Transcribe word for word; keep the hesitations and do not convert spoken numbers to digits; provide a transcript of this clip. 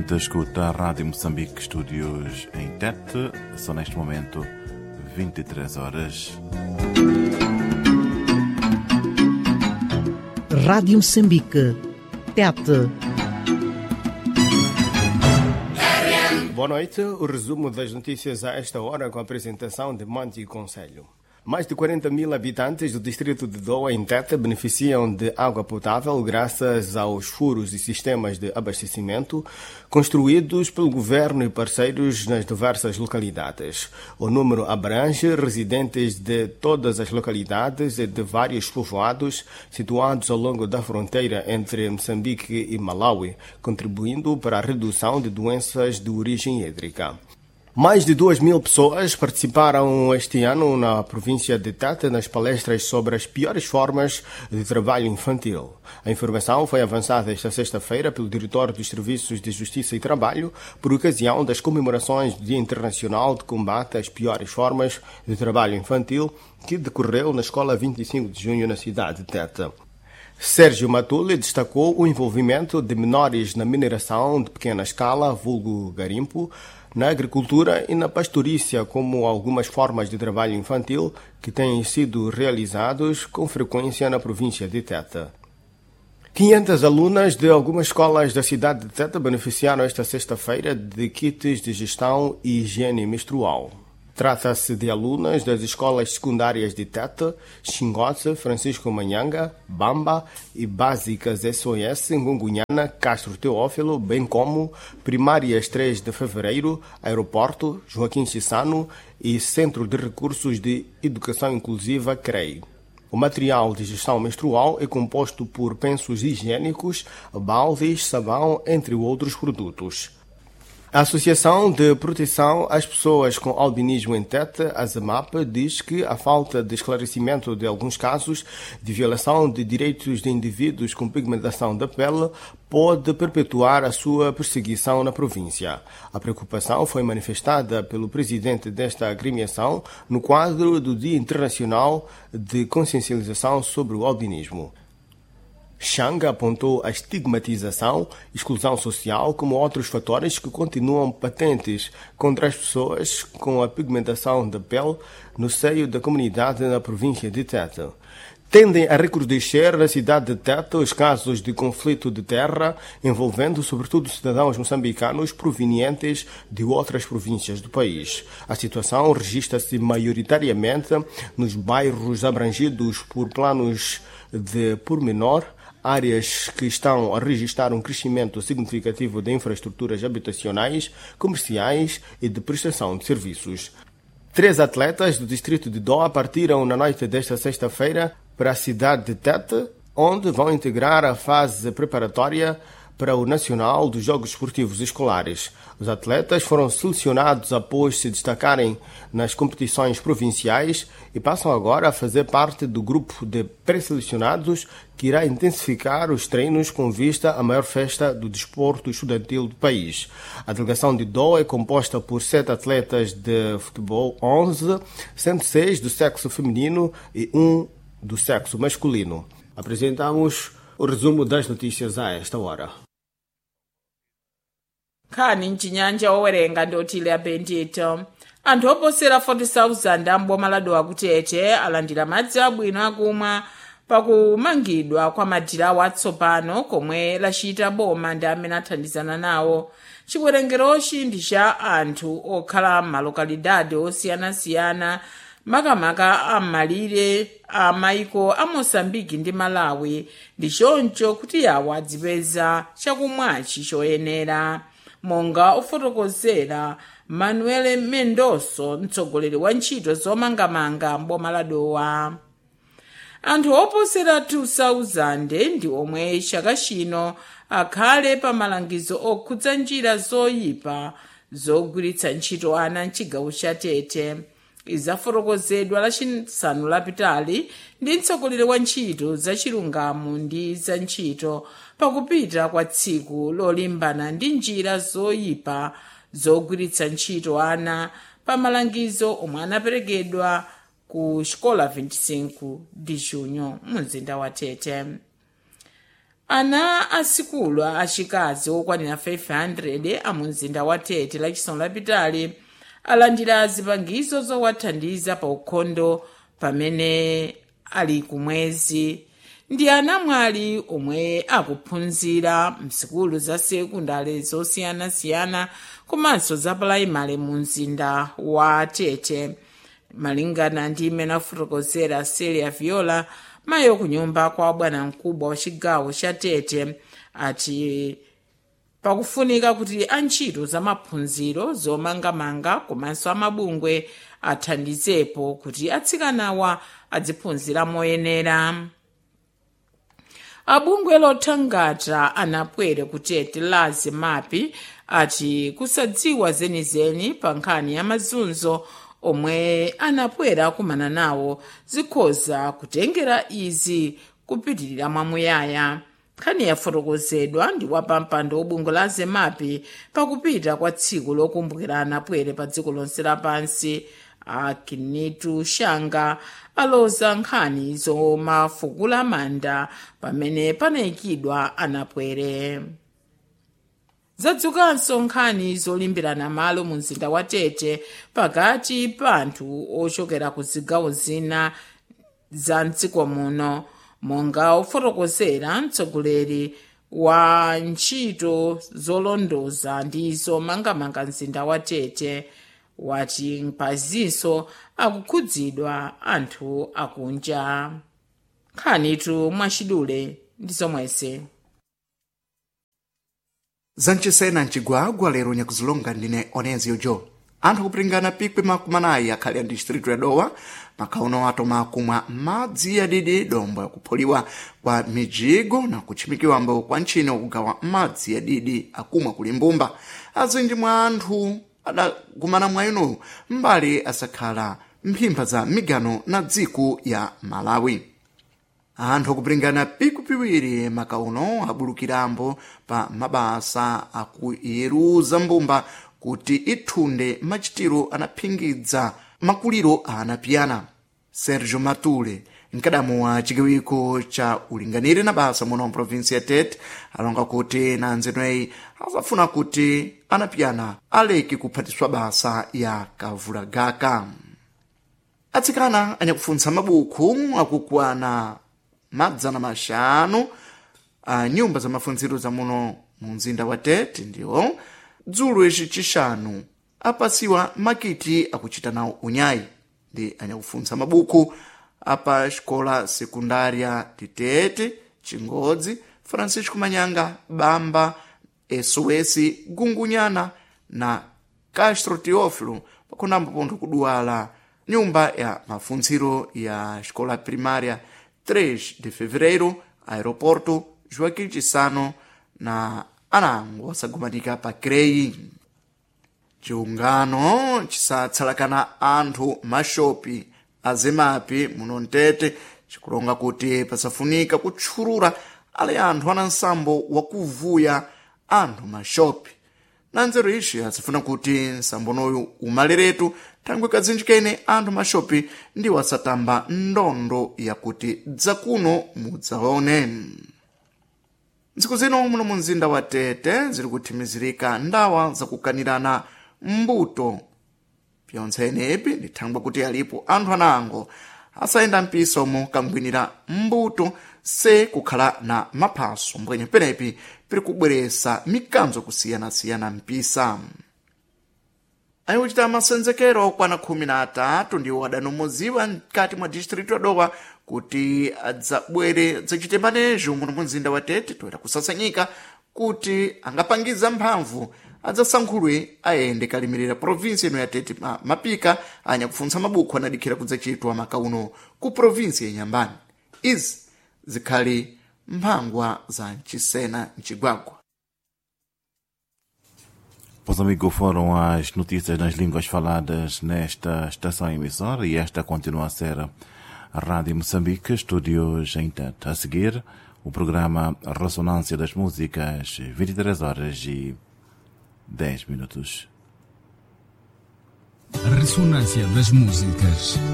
ouvinte, escuta a Rádio Moçambique Estúdios em Tete. São neste momento vinte e três horas. Rádio Moçambique, Tete. Boa noite, o resumo das notícias a esta hora com a apresentação de Manti Conselho. Mais de quarenta mil habitantes do distrito de Doa, em Tete, beneficiam de água potável graças aos furos e sistemas de abastecimento construídos pelo governo e parceiros nas diversas localidades. O número abrange residentes de todas as localidades e de vários povoados situados ao longo da fronteira entre Moçambique e Malawi, contribuindo para a redução de doenças de origem hídrica. Mais de duas mil pessoas participaram este ano na província de Tete nas palestras sobre as piores formas de trabalho infantil. A informação foi avançada esta sexta-feira pelo diretor dos Serviços de Justiça e Trabalho por ocasião das comemorações do Dia Internacional de Combate às Piores Formas de Trabalho Infantil, que decorreu na Escola vinte e cinco de junho na cidade de Tete. Sérgio Matuli destacou o envolvimento de menores na mineração de pequena escala, vulgo garimpo, na agricultura e na pastorícia como algumas formas de trabalho infantil que têm sido realizados com frequência na província de Tete. quinhentas alunas de algumas escolas da cidade de Tete beneficiaram esta sexta-feira de kits de gestão e higiene menstrual. Trata-se de alunas das escolas secundárias de Tete, Xingote, Francisco Manhanga, Bamba e básicas S O S em Gungunhana, Castro Teófilo, bem como primárias três de Fevereiro, Aeroporto, Joaquim Chissano e Centro de Recursos de Educação Inclusiva, C R E I. O material de gestão menstrual é composto por pensos higiênicos, baldes, sabão, entre outros produtos. A Associação de Proteção às Pessoas com Albinismo em Tete, a ZEMAP, diz que a falta de esclarecimento de alguns casos de violação de direitos de indivíduos com pigmentação da pele pode perpetuar a sua perseguição na província. A preocupação foi manifestada pelo presidente desta agremiação no quadro do Dia Internacional de Consciencialização sobre o Albinismo. Xanga apontou a estigmatização, exclusão social como outros fatores que continuam patentes contra as pessoas com a pigmentação da pele no seio da comunidade na província de Tete. Tendem a recrudescer na cidade de Tete os casos de conflito de terra envolvendo sobretudo cidadãos moçambicanos provenientes de outras províncias do país. A situação registra-se maioritariamente nos bairros abrangidos por planos de pormenor, áreas que estão a registrar um crescimento significativo de infraestruturas habitacionais, comerciais e de prestação de serviços. Três atletas do distrito de Doa partiram na noite desta sexta-feira para a cidade de Tete, onde vão integrar a fase preparatória para o Nacional dos Jogos Esportivos Escolares. Os atletas foram selecionados após se destacarem nas competições provinciais e passam agora a fazer parte do grupo de pré-selecionados que irá intensificar os treinos com vista à maior festa do desporto estudantil do país. A delegação de Doa é composta por sete atletas de futebol, onze, sendo seis do sexo feminino e um do sexo masculino. Apresentamos o resumo das notícias a esta hora. Khani nchinyanja owerenga ndotile apendito anthu oposera forty thousand amboma la Dowa Kutete alandira madzi abwino akumwa pakumangidwa kwa madirawo atsopano komwe lachita boma ndi amene athandizana nawo. Chiwerengerochi ndi cha anthu okhala m'malokalidade osiyanasiyana makamaka am'malire a maiko a Moçambique ndi Malawi, ndi choncho kuti yawo adzipeza chakumwachi choyenera. Monga ofotokozera Manuel Mendoso, mtsogoleri wa ntchito zomangamanga mboma la Dowa. Anthu oposera two thousand ndi omwe chaka chino akhale pa malangizo okhudza njira zoyipa zogwiritsa ntchito ana mchigawo cha Tete. Izafotokozedwa lachisanu lapitali ndi mtsogoleri wa ntchito za chilungamo ndi za ntchito pakupita kwa tsiku lolimbana ndi njira zoyipa zogwiritsa ntchito ana pa malangizo omwe anaperekedwa ku Escola vinte e cinco de junho mu mzinda wa Tete. ana asikulu achikazi okwanira five hundred amunzinda wa Tete lachisanu lapitali alandira zipangizo zowathandiza pa ukhondo pamene ali kumwezi. Ndi anamwali omwe akuphunzira msikulu za sekundale zosiyanasiyana komanso za pulaimali mu mzinda wa Tete. Malingana ndi imene afotokozera Celia Viola, mayo kunyumba kwa bwana mkubwa wa chigawo cha Tete, ati pakufunika kuti antchito za maphunziro zomangamanga komanso amabungwe athandizepo kuti atsikanawa adziphunzira moyenera. Abungwe lothangata anapwere kutete lazi mapi ati kusadziwa zenizeni pa nkhani ya mazunzo omwe anapwera kumana nawo zikhoza kutengera izi kupitirira mwamuyaya. Nkhani yafotokozedwa ndi wapampando wobungwe la zemapi pakupita kwa tsiku lokumbukira anapwere pa dziko lonse lapansi. Akinitu Shanga aloza nkhani zomafukula manda pamene panayikidwa anapwere. Zadzukanso nkhani zolimbirana malo mu mzinda wa Tete pakati pa anthu ochokera ku zigawo zina za mdziko muno, monga ofotokozera mtsogoleri wa ntchito zolondoza ndi zomangamanga mzinda wa Tete. Wati mpazinso akukhudzidwa anthu akunja. Nkhanitu mwachidule ndi zomwese. Zanchisena mchigwagwa lero nyakuzilonga ndine Onezio Jo. Anthu kupringana pikwi makumanayi akhali ya distritu ya Dowa makauno ato makumwa madzi ya didi dombo ya kupoliwa kwa mijigo na kuchimikiwa mbo kwa nchini kugawa madzi ya didi akumwa kulimbumba. Azinji mwa anthu adagumana mwainu mbali asakhala mphimba za migano na dziku ya Malawi. Anthu kupringana piku piwiri makauno abulukirambo pa mabasa akuyeruza mbumba kuti ithunde machitiro anaphingidza makuliro anapiyana. Sergio Matule, mkadamu wa chigawo cha ulinganire na basa muno provinsi ya Tete, alonga kuti na nzenweyi azafuna kuti anapiyana aleki kuphatiswa basa ya Kavulagaka. Atsikana anyakufunsa mabuku akukwana madzana mashanu a nyumba za mafunziro za muno mu mzinda wa Tete ndiwo dzulo ici chishanu apasiwa makiti akuchita nawo unyayi. Ndi anyakufunsa mabuku apa xikola sekundária de Tete, Chingodzi, Francisco Manyanga, Bamba, S O S, Gungunyana na Castro Teófilo pakunamba pontho kuduwala nyumba ya mafunziro ya xikola primária três de fevereiro, aeroporto Joaquim Chissano na anango wasagumanika pa Crei. Chiungano chisatsalakana anthu mashopi azemapi muno Tete chikulonga kuti pasafunika kutchulula ali anthu ana nsambo wakuvuya anthu mashopi. Na nzeru ishi asifuna kuti nsambonoyu umaleretu thangwe kazinjikene anthu mashopi ndi wasatamba ndondo yakuti dzakuno mudzaone. Ntsiku zino muno mu mzinda wa Tete ziri kuthimizirika ndawa zakukanirana mbuto. Pyonse enepi ndithangwa kuti alipo anthu anango asayenda mpisomo kangwinira mbuto se kukhala na maphaso mbwenye penepi piri kubweresa mikanzo kusiyana-siyana mpisa. Ayo uchita masenzekero kwana khumi na atatu ndiwo adanomoziwa mkati mwa distritu ya Dowa kuti adzabwere dzachite manejo muno mu mzinda wa Tete toera kusasanyika kuti angapangiza mphamvu adzasankhulwe ayende kalimirira provinsi ino ya Tete mapika anyakufunsa mabuku anadikhira kudzachitwa makauno ku provinsi ya Nyambani. Izi zikhali mphangwa za Nchisena Mchigwagwa. Pois amigo, foram as notícias nas línguas faladas nesta estação emissora e esta continua a ser a Rádio Moçambique, estúdios em Tete. A seguir, o programa Ressonância das Músicas, vinte e três horas e dez minutos. Ressonância das Músicas.